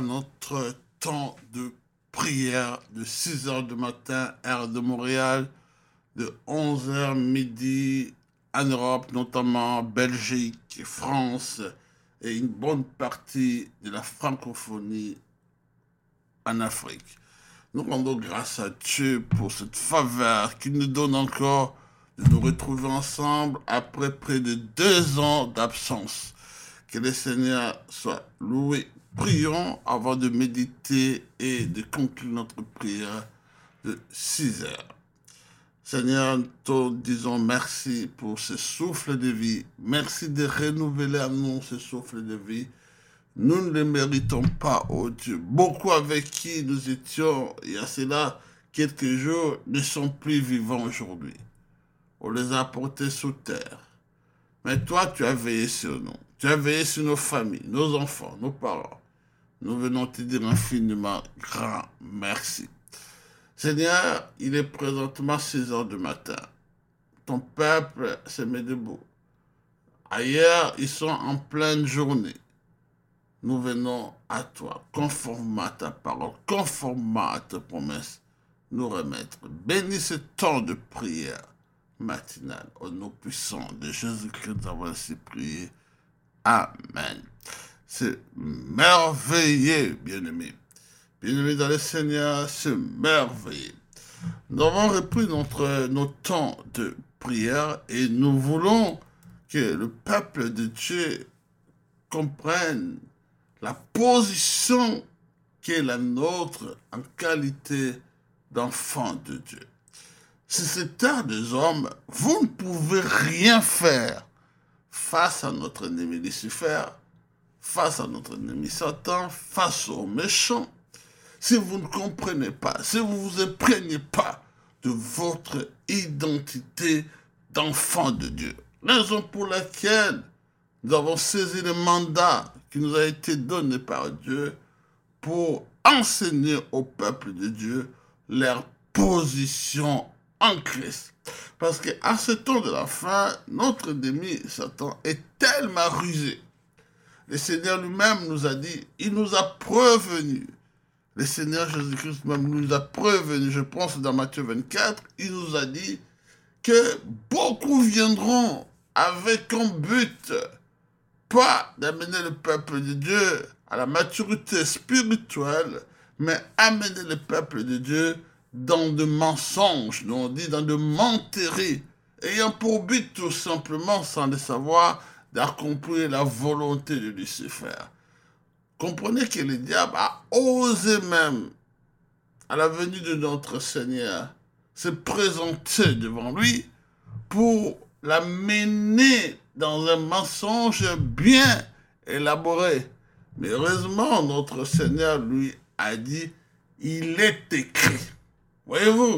notre temps de prière de 6 heures du matin, heure de Montréal, de 11 heures midi en Europe, notamment Belgique, France et une bonne partie de la francophonie en Afrique. Nous rendons grâce à Dieu pour cette faveur qu'il nous donne encore de nous retrouver ensemble après près de 2 ans d'absence. Que le Seigneur soit loué. Prions avant de méditer et de conclure notre prière de 6 heures. Seigneur, nous te disons merci pour ce souffle de vie. Merci de renouveler à nous ce souffle de vie. Nous ne le méritons pas, oh Dieu. Beaucoup avec qui nous étions il y a cela quelques jours ne sont plus vivants aujourd'hui. On les a portés sous terre. Mais toi, tu as veillé sur nous. Tu as veillé sur nos familles, nos enfants, nos parents. Nous venons te dire infiniment grand merci. Seigneur, il est présentement 6 heures du matin. Ton peuple se met debout. Ailleurs, ils sont en pleine journée. Nous venons à toi, conformément à ta parole, conformément à tes promesses, nous remettre. Bénis ce temps de prière matinale. Au nom puissant de Jésus-Christ, nous avons ainsi prié. Amen. C'est merveilleux, bien-aimés. Bien-aimés dans le Seigneur, c'est merveilleux. Nous avons repris nos temps de prière et nous voulons que le peuple de Dieu comprenne la position qui est la nôtre en qualité d'enfant de Dieu. Si c'est terre des hommes, vous ne pouvez rien faire face à notre ennemi Lucifer, face à notre ennemi Satan, face aux méchants. Si vous ne comprenez pas, si vous ne vous imprégnez pas de votre identité d'enfant de Dieu, raison pour laquelle nous avons saisi le mandat qui nous a été donné par Dieu pour enseigner au peuple de Dieu leur position en Christ. Parce qu'à ce temps de la fin, notre ennemi Satan est tellement rusé. Le Seigneur lui-même nous a dit, il nous a prévenus. Le Seigneur Jésus-Christ même nous a prévenus. Je pense dans Matthieu 24, il nous a dit que beaucoup viendront avec un but, pas d'amener le peuple de Dieu à la maturité spirituelle, mais amener le peuple de Dieu dans de mensonges, nous on dit dans de menteries, ayant pour but tout simplement, sans le savoir, d'accomplir la volonté de Lucifer. Comprenez que le diable a osé même, à la venue de notre Seigneur, se présenter devant lui pour l'amener dans un mensonge bien élaboré. Mais heureusement, notre Seigneur lui a dit, il est écrit. Voyez-vous,